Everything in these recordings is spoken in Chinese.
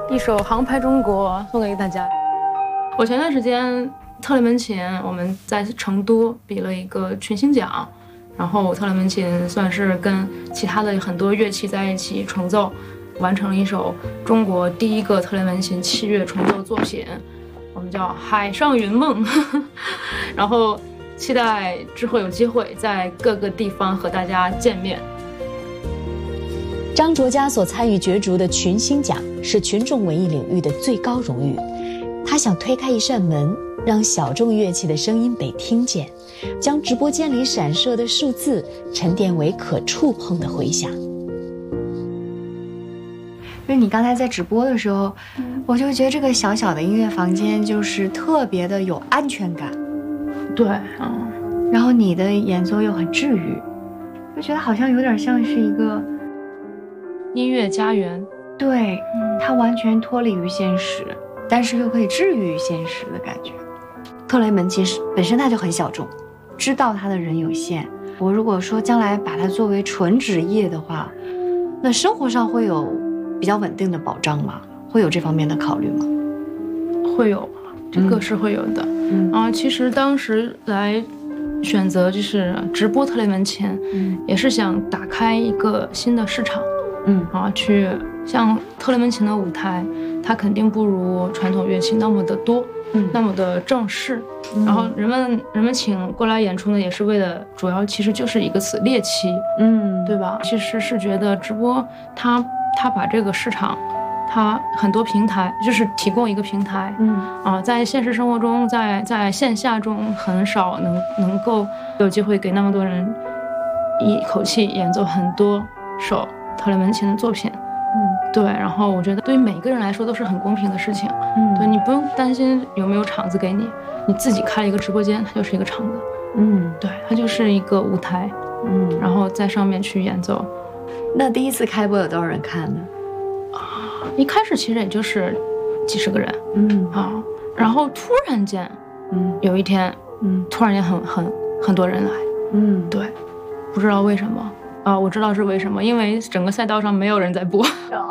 一首《航拍中国》送给大家。我前段时间特雷门琴我们在成都比了一个群星奖，然后特雷门琴算是跟其他的很多乐器在一起重奏，完成了一首中国第一个特雷门琴器乐重奏作品，我们叫《海上云梦》然后期待之后有机会在各个地方和大家见面。 张卓嘉所参与角逐的群星奖是群众文艺领域的最高荣誉，他想推开一扇门，让小众乐器的声音被听见，将直播间里闪烁的数字沉淀为可触碰的回响。 因为你刚才在直播的时候，我就觉得这个小小的音乐房间就是特别的有安全感。 对， 然后你的演奏又很治愈，就觉得好像有点像是一个音乐家园。 对，它完全脱离于现实，但是又可以治愈于现实的感觉。特雷门琴本身它就很小众，知道它的人有限。我如果说将来把它作为纯职业的话，那生活上会有比较稳定的保障吗？会有这方面的考虑吗？ 会有，这个是会有的。其实当时来选择就是直播特雷门琴，也是想打开一个新的市场。去像特雷门琴的舞台，它肯定不如传统乐器那么的多，那么的正式。然后人们请过来演出呢，也是为了主要其实就是一个词猎奇，对吧？其实是觉得直播它把这个市场，它很多平台就是提供一个平台，在现实生活中，在线下中很少能够有机会给那么多人一口气演奏很多首特雷门琴的作品，对，然后我觉得对于每个人来说都是很公平的事情，对，你不用担心有没有场子给你，你自己开了一个直播间，它就是一个场子，对，它就是一个舞台，然后在上面去演奏。 那第一次开播有多少人看呢？ 一开始其实也就是几十个人，然后突然间，有一天，突然间很多人来，对，不知道为什么。我知道是为什么，因为整个赛道上没有人在播。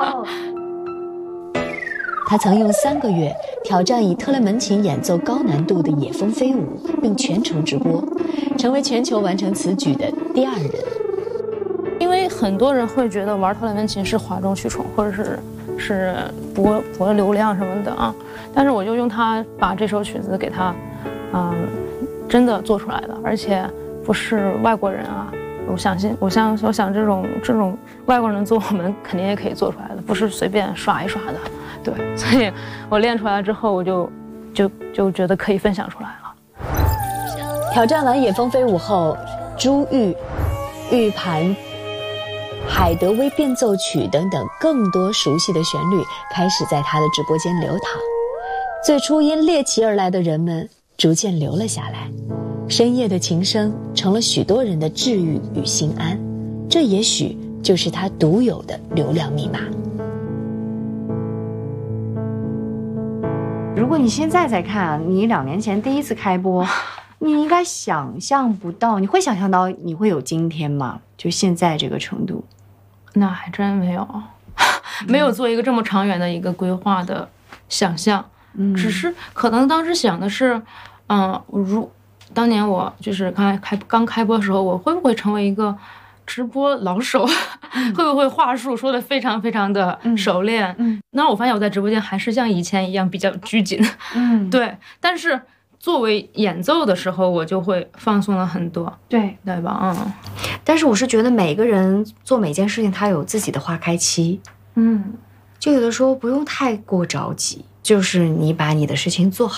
他曾用3个月挑战以特雷门琴演奏高难度的野蜂飞舞，并全程直播，成为全球完成此举的第2人。 因为很多人会觉得玩特雷门琴是哗众取宠，或者是博流量什么的啊，但是我就用它把这首曲子给它，真的做出来了，而且不是外国人啊。我想这种外国人能做，我们肯定也可以做出来的，不是随便耍一耍的。对，所以我练出来之后，我就觉得可以分享出来了。 挑战完野蜂飞舞后，朱玉、玉盘、海德薇变奏曲等等更多熟悉的旋律开始在他的直播间流淌。最初因猎奇而来的人们逐渐留了下来。深夜的琴声成了许多人的治愈与心安，这也许就是他独有的流量密码。 如果你现在再看，你2年前第一次开播，你应该想象不到，你会想象到你会有今天吗？就现在这个程度？ 那还真没有，没有做一个这么长远的一个规划的想象，只是可能当时想的是，当年我就是刚开播的时候，我会不会成为一个直播老手？会不会话术说的非常非常的熟练？那我发现我在直播间还是像以前一样比较拘谨，对。但是作为演奏的时候，我就会放松了很多，对吧？ 但是我是觉得每个人做每件事情，他有自己的花开期，就有的时候不用太过着急，就是你把你的事情做好。